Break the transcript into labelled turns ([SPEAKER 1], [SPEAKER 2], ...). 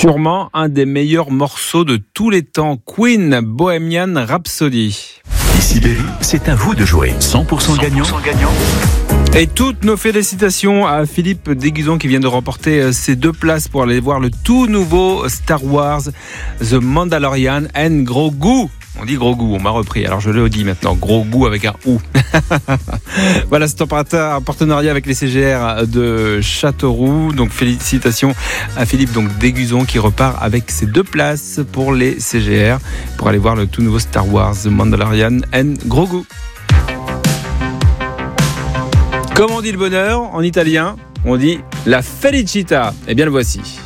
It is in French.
[SPEAKER 1] Sûrement un des meilleurs morceaux de tous les temps, Queen, Bohemian Rhapsody.
[SPEAKER 2] Ici Berry, c'est à vous de jouer. 100% gagnant.
[SPEAKER 1] Et toutes nos félicitations à Philippe Desguizons qui vient de remporter ses 2 places pour aller voir le tout nouveau Star Wars, The Mandalorian and Grogu. On dit Grogu, on m'a repris, alors je le dis maintenant, Grogu avec un OU. Voilà, c'est un partenariat avec les CGR de Châteauroux. Donc félicitations à Philippe Desguizons qui repart avec ses 2 places pour les CGR pour aller voir le tout nouveau Star Wars, The Mandalorian and Grogu. Comment on dit le bonheur en italien? On dit la felicità. Eh bien le voici.